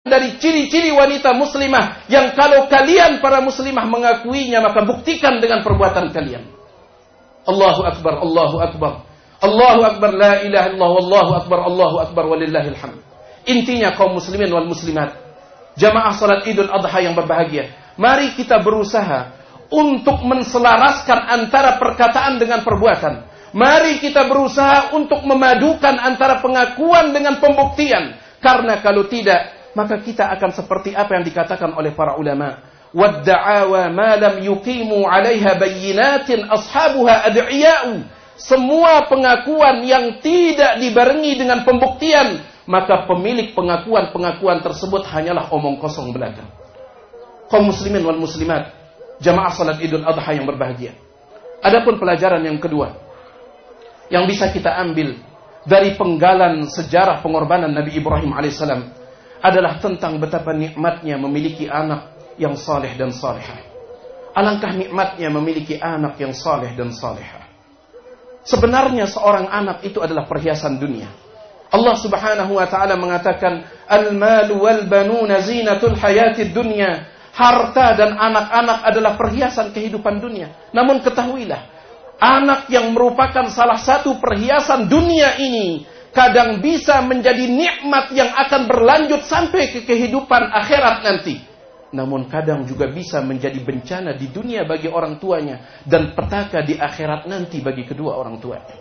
dari ciri-ciri wanita muslimah yang kalau kalian para muslimah mengakuinya, maka buktikan dengan perbuatan kalian. Allahu Akbar, Allahu Akbar, Allahu Akbar, la ilaha illallah, Allahu Akbar, Allahu Akbar, walillahil hamd. Intinya kaum muslimin wal muslimat, jamaah salat Idul Adha yang berbahagia, mari kita berusaha untuk menselaraskan antara perkataan dengan perbuatan. Mari kita berusaha untuk memadukan antara pengakuan dengan pembuktian. Karena kalau tidak, maka kita akan seperti apa yang dikatakan oleh para ulama. Wadda'awa ma lam yuqimu 'alaiha bayyinatin ashabuha ad'iya'u. Semua pengakuan yang tidak dibarengi dengan pembuktian, maka pemilik pengakuan-pengakuan tersebut hanyalah omong kosong belaka. Kaum muslimin wal muslimat, jamaah salat Idul Adha yang berbahagia. Adapun pelajaran yang kedua yang bisa kita ambil dari penggalan sejarah pengorbanan Nabi Ibrahim alaihissalam adalah tentang betapa nikmatnya memiliki anak yang saleh dan salihah. Alangkah nikmatnya memiliki anak yang saleh dan salihah. Sebenarnya seorang anak itu adalah perhiasan dunia. Allah Subhanahu wa taala mengatakan, "Al-malu wal banuna zinatul hayatid dunya." Harta dan anak-anak adalah perhiasan kehidupan dunia. Namun ketahuilah, anak yang merupakan salah satu perhiasan dunia ini kadang bisa menjadi nikmat yang akan berlanjut sampai ke kehidupan akhirat nanti. Namun kadang juga bisa menjadi bencana di dunia bagi orang tuanya dan petaka di akhirat nanti bagi kedua orang tuanya.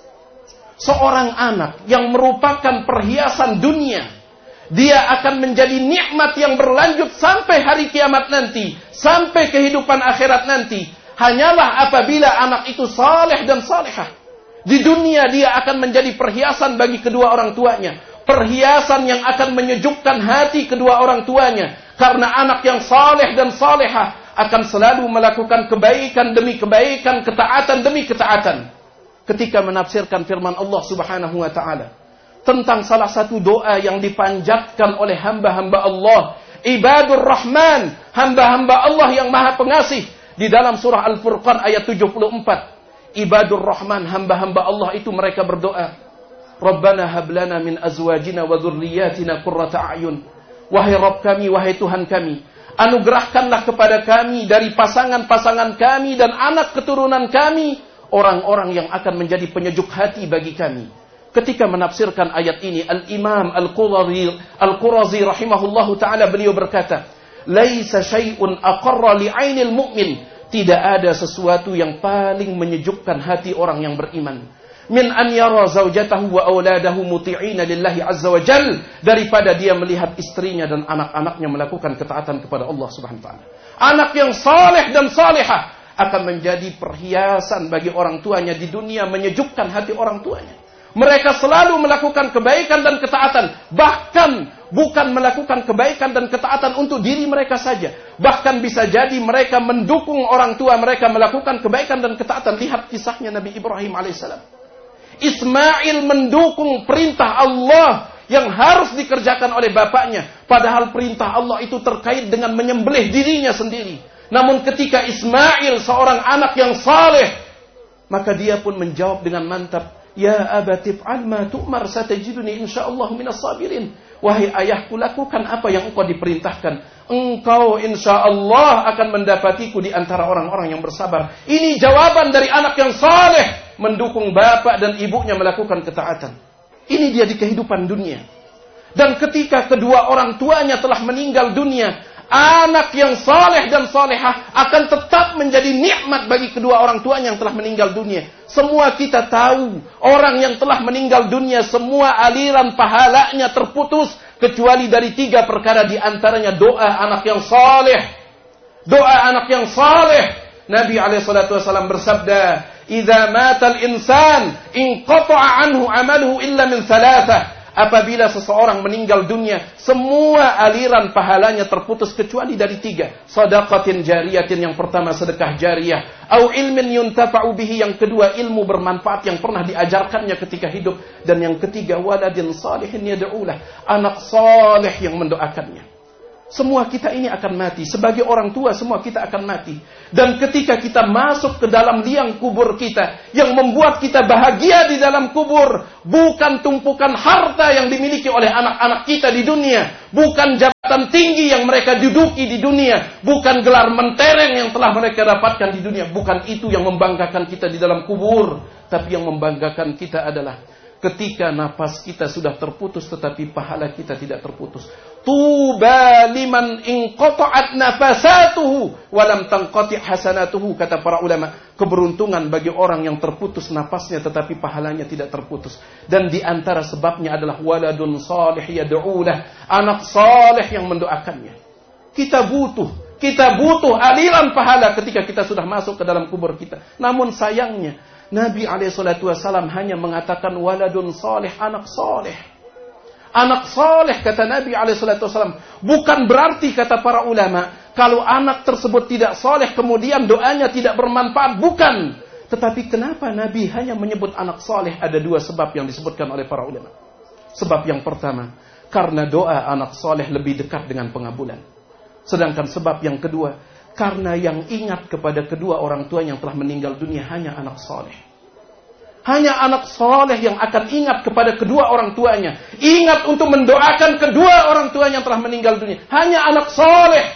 Seorang anak yang merupakan perhiasan dunia, dia akan menjadi nikmat yang berlanjut sampai hari kiamat nanti, sampai kehidupan akhirat nanti. Hanyalah apabila anak itu saleh dan salihah. Di dunia dia akan menjadi perhiasan bagi kedua orang tuanya. Perhiasan yang akan menyejukkan hati kedua orang tuanya. Karena anak yang saleh dan salihah akan selalu melakukan kebaikan demi kebaikan, ketaatan demi ketaatan. Ketika menafsirkan firman Allah Subhanahu wa taala tentang salah satu doa yang dipanjatkan oleh hamba-hamba Allah, Ibadur Rahman, hamba-hamba Allah yang Maha Pengasih. Di dalam surah Al-Furqan ayat 74, Ibadur Rahman, hamba-hamba Allah itu mereka berdoa, Rabbana hablana min azwajina wa dhurriyyatina qurrata a'yun. Wahai Rabb kami, wahai Tuhan kami, anugerahkanlah kepada kami dari pasangan-pasangan kami dan anak keturunan kami orang-orang yang akan menjadi penyejuk hati bagi kami. Ketika menafsirkan ayat ini, Al-Imam Al-Qurazi rahimahullahu ta'ala, beliau berkata, Laisa syai'un aqarra li'ainil mu'min. Tidak ada sesuatu yang paling menyejukkan hati orang yang beriman. Min an yara zaujatahu wa auladahu muti'ina lillahi azza wa jal. Daripada dia melihat istrinya dan anak-anaknya melakukan ketaatan kepada Allah subhanahu wa ta'ala. Anak yang saleh dan salihah akan menjadi perhiasan bagi orang tuanya di dunia, menyejukkan hati orang tuanya. Mereka selalu melakukan kebaikan dan ketaatan. Bahkan bukan melakukan kebaikan dan ketaatan untuk diri mereka saja. Bahkan bisa jadi mereka mendukung orang tua mereka melakukan kebaikan dan ketaatan. Lihat kisahnya Nabi Ibrahim alaihissalam. Ismail mendukung perintah Allah yang harus dikerjakan oleh bapaknya. Padahal perintah Allah itu terkait dengan menyembelih dirinya sendiri. Namun ketika Ismail seorang anak yang saleh, maka dia pun menjawab dengan mantap, Ya abati fa'al ma tu'mar satajiduni insyaallah minas sabirin. Wahai ayahku, lakukan apa yang engkau diperintahkan. Engkau insyaallah akan mendapatiku di antara orang-orang yang bersabar. Ini jawaban dari anak yang saleh, mendukung bapak dan ibunya melakukan ketaatan. Ini dia di kehidupan dunia. Dan ketika kedua orang tuanya telah meninggal dunia, anak yang saleh dan salehah akan tetap menjadi nikmat bagi kedua orang tuanya yang telah meninggal dunia. Semua kita tahu, orang yang telah meninggal dunia, semua aliran pahalanya terputus, kecuali dari 3 perkara, di antaranya doa anak yang saleh. Doa anak yang saleh. Nabi SAW bersabda, "Idza matal insan inqata'a anhu amaluhu illa min thalathah." Apabila seseorang meninggal dunia, semua aliran pahalanya terputus kecuali dari 3. Shadaqatin jariyatin, yang pertama sedekah jariyah. Au ilmin yuntafa'u bihi, yang kedua ilmu bermanfaat yang pernah diajarkannya ketika hidup. Dan yang ketiga waladin salihin yad'ulah, anak saleh yang mendoakannya. Semua kita ini akan mati. Sebagai orang tua, semua kita akan mati. Dan ketika kita masuk ke dalam liang kubur kita, yang membuat kita bahagia di dalam kubur, bukan tumpukan harta yang dimiliki oleh anak-anak kita di dunia, bukan tinggi yang mereka duduki di dunia, bukan gelar mentereng yang telah mereka dapatkan di dunia, bukan itu yang membanggakan kita di dalam kubur, tapi yang membanggakan kita adalah ketika napas kita sudah terputus tetapi pahala kita tidak terputus. Tuba liman inqata'at nafasatuhu wa lam tanqati' hasanatuhu, kata para ulama. Keberuntungan bagi orang yang terputus napasnya tetapi pahalanya tidak terputus. Dan di antara sebabnya adalah waladun salih yad'ulah, anak saleh yang mendoakannya. Kita butuh aliran pahala ketika kita sudah masuk ke dalam kubur kita. Namun sayangnya Nabi SAW hanya mengatakan waladun salih, anak saleh. Anak saleh, kata Nabi SAW. Bukan berarti, kata para ulama, kalau anak tersebut tidak saleh kemudian doanya tidak bermanfaat. Bukan. Tetapi kenapa Nabi hanya menyebut anak saleh? Ada dua sebab yang disebutkan oleh para ulama. Sebab yang pertama, karena doa anak saleh lebih dekat dengan pengabulan. Sedangkan sebab yang kedua, karena yang ingat kepada kedua orang tua yang telah meninggal dunia hanya anak saleh. Hanya anak soleh yang akan ingat kepada kedua orang tuanya. Ingat untuk mendoakan kedua orang tuanya yang telah meninggal dunia. Hanya anak soleh.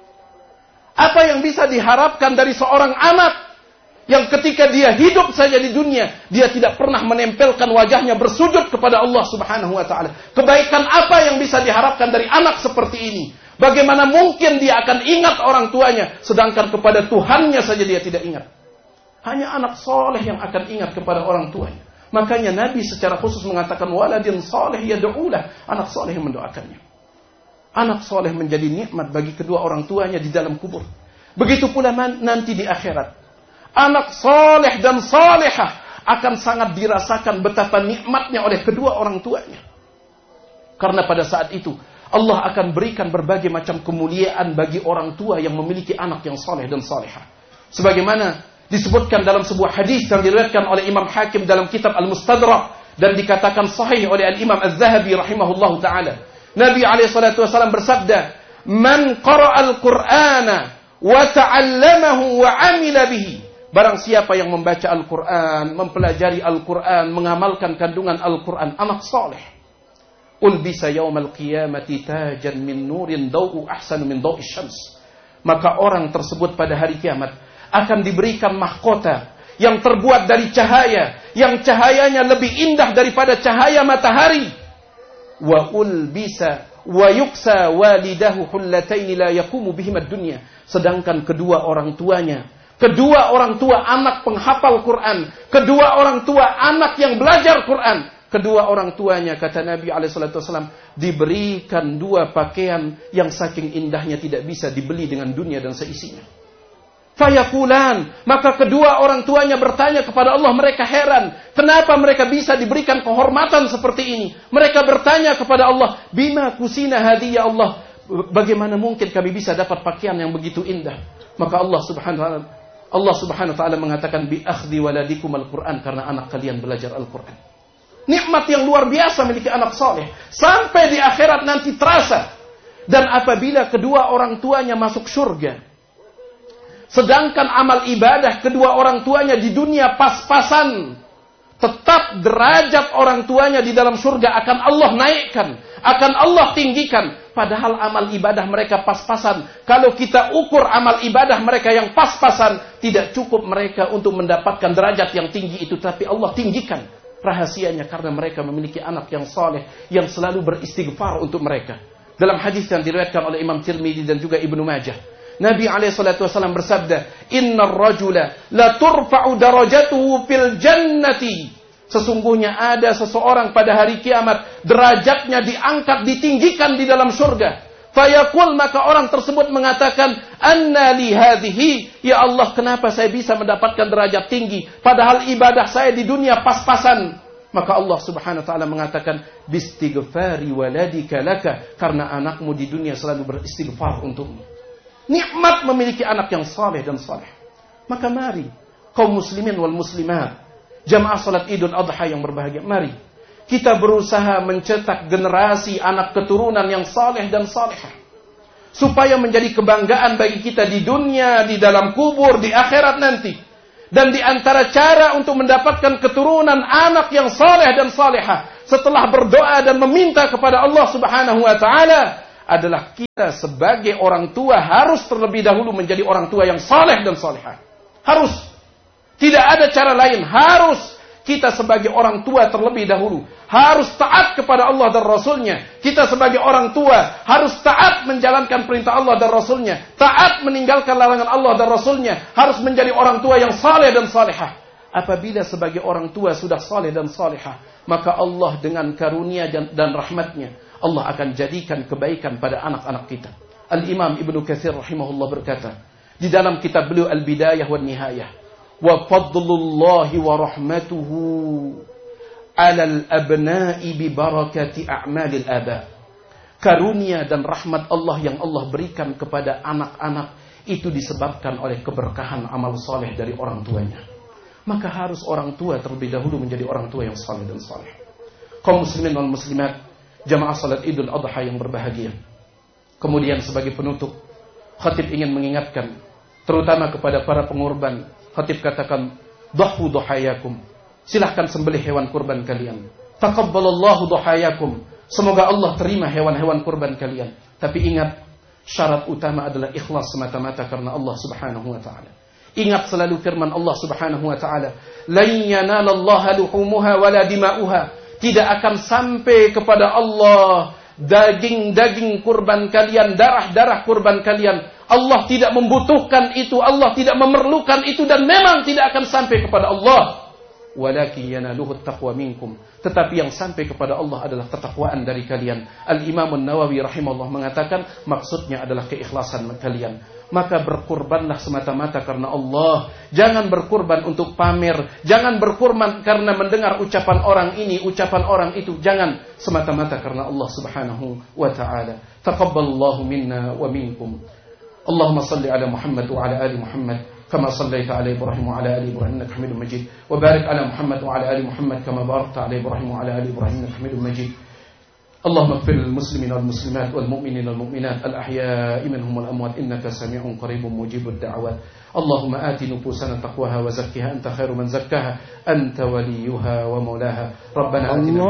Apa yang bisa diharapkan dari seorang anak yang ketika dia hidup saja di dunia, dia tidak pernah menempelkan wajahnya bersujud kepada Allah Subhanahu wa ta'ala. Kebaikan apa yang bisa diharapkan dari anak seperti ini? Bagaimana mungkin dia akan ingat orang tuanya, sedangkan kepada Tuhannya saja dia tidak ingat? Hanya anak soleh yang akan ingat kepada orang tuanya. Makanya Nabi secara khusus mengatakan waladin soleh yad'ulah, anak soleh yang mendoakannya. Anak soleh menjadi nikmat bagi kedua orang tuanya di dalam kubur. Begitu pula nanti di akhirat. Anak soleh dan solehah akan sangat dirasakan betapa nikmatnya oleh kedua orang tuanya. Karena pada saat itu Allah akan berikan berbagai macam kemuliaan bagi orang tua yang memiliki anak yang soleh dan solehah. Sebagaimana disebutkan dalam sebuah hadis yang diriwayatkan oleh Imam Hakim dalam kitab Al-Mustadrak dan dikatakan sahih oleh Al-Imam Az-Zahabi rahimahullahu taala. Nabi SAW bersabda, "Man qara'al Qur'ana wa ta'allamahu wa 'amila bihi." Barang siapa yang membaca Al-Qur'an, mempelajari Al-Qur'an, mengamalkan kandungan Al-Qur'an, anak saleh. Ulbisa yaumal qiyamati tajan min nurin daw'u ahsanu min daw'i syams. Maka orang tersebut pada hari kiamat akan diberikan mahkota yang terbuat dari cahaya, yang cahayanya lebih indah daripada cahaya matahari. Wa ulbisa wa yuksa walidahu hullataini la yaqumu bihima dunya. Sedangkan kedua orang tuanya, kedua orang tua anak penghafal Quran, kedua orang tua anak yang belajar Quran, kedua orang tuanya, kata Nabi SAW, diberikan dua pakaian yang saking indahnya tidak bisa dibeli dengan dunia dan seisinya. Fayakulan, maka kedua orang tuanya bertanya kepada Allah, mereka heran, kenapa mereka bisa diberikan kehormatan seperti ini? Mereka bertanya kepada Allah, bima kusina hadi ya Allah, bagaimana mungkin kami bisa dapat pakaian yang begitu indah? Maka Allah Subhanahu wa taala mengatakan, bi akhdhi waladikum al-Qur'an, karena anak kalian belajar Al-Qur'an. Nikmat yang luar biasa memiliki anak soleh, sampai di akhirat nanti terasa. Dan apabila kedua orang tuanya masuk surga, sedangkan amal ibadah kedua orang tuanya di dunia pas-pasan, tetap derajat orang tuanya di dalam surga akan Allah naikkan, akan Allah tinggikan. Padahal amal ibadah mereka pas-pasan. Kalau kita ukur amal ibadah mereka yang pas-pasan, tidak cukup mereka untuk mendapatkan derajat yang tinggi itu. Tapi Allah tinggikan. Rahasianya karena mereka memiliki anak yang saleh, yang selalu beristighfar untuk mereka. Dalam hadis yang diriwayatkan oleh Imam Tirmidzi dan juga Ibnu Majah, Nabi SAW bersabda, Innar rajula la turfa'u darajatuhu fil jannati. Sesungguhnya ada seseorang pada hari kiamat, derajatnya diangkat, ditinggikan di dalam surga. Fayaqul, maka orang tersebut mengatakan, Anna li hadhihi, ya Allah, kenapa saya bisa mendapatkan derajat tinggi, padahal ibadah saya di dunia pas-pasan. Maka Allah Subhanahu wa taala mengatakan, bistighfari waladika laka, karena anakmu di dunia selalu beristighfar untukmu. Nikmat memiliki anak yang saleh dan saleh. Maka mari kaum muslimin wal muslimat, jamaah salat Idul Adha yang berbahagia, mari kita berusaha mencetak generasi anak keturunan yang saleh dan salehah, supaya menjadi kebanggaan bagi kita di dunia, di dalam kubur, di akhirat nanti. Dan di antara cara untuk mendapatkan keturunan anak yang saleh dan salehah, setelah berdoa dan meminta kepada Allah Subhanahu wa taala, adalah kita sebagai orang tua harus terlebih dahulu menjadi orang tua yang saleh dan salihah. Harus. Tidak ada cara lain. Harus kita sebagai orang tua terlebih dahulu harus taat kepada Allah dan Rasulnya. Kita sebagai orang tua harus taat menjalankan perintah Allah dan Rasulnya. Taat meninggalkan larangan Allah dan Rasulnya. Harus menjadi orang tua yang saleh dan salihah. Apabila sebagai orang tua sudah saleh dan salihah, maka Allah dengan karunia dan rahmatnya, Allah akan jadikan kebaikan pada anak-anak kita. Al-Imam Ibnu Katsir rahimahullah berkata, di dalam kitab beliau Al-Bidayah wa Nihayah, wa fadlullahi wa rahmatuhu 'alal abna'i bi barakati a'malil aba. Karunia dan rahmat Allah yang Allah berikan kepada anak-anak itu disebabkan oleh keberkahan amal saleh dari orang tuanya. Maka harus orang tua terlebih dahulu menjadi orang tua yang saleh dan saleh. Kaum muslimin wal muslimat, jamaah salat Idul Adha yang berbahagia. Kemudian sebagai penutup, khatib ingin mengingatkan terutama kepada para pengorban. Khatib katakan, dhahu dhahayakum. Silahkan sembelih hewan kurban kalian. Taqabbalallahu dhahayakum. Semoga Allah terima hewan-hewan kurban kalian. Tapi ingat, syarat utama adalah ikhlas semata-mata karena Allah Subhanahu wa taala. Ingat selalu firman Allah Subhanahu wa taala, "Lan yanalallaha luhumuha wala dima'uha." Tidak akan sampai kepada Allah daging-daging kurban kalian, darah-darah kurban kalian. Allah tidak membutuhkan itu, Allah tidak memerlukan itu, dan memang tidak akan sampai kepada Allah. Walakin yanaluhu taqwa minkum. Tetapi yang sampai kepada Allah adalah ketakwaan dari kalian. Al-Imam An-Nawawi rahimahullah mengatakan maksudnya adalah keikhlasan kalian. Maka berkurbanlah semata-mata karena Allah. Jangan berkurban untuk pamer. Jangan berkurban karena mendengar ucapan orang ini, ucapan orang itu. Jangan, semata-mata karena Allah Subhanahu wa ta'ala. Taqabbalallahu minna wa minkum. Allahumma salli ala Muhammad wa ala ali Muhammad كما صليت على إبراهيم وعلى آل إبراهيم إنك حميد مجيد وبارك على محمد وعلى آل محمد كما باركت على إبراهيم وعلى آل إبراهيم إنك حميد مجيد اللهم اغفر للمسلمين والمسلمات والمؤمنين والمؤمنات الأحياء منهم والأموات إنك سميع قريب مجيب الدعوات اللهم آت نفوسنا تقواها وزكها أنت خير من زكاها أنت وليها ومولاها ربنا آتنا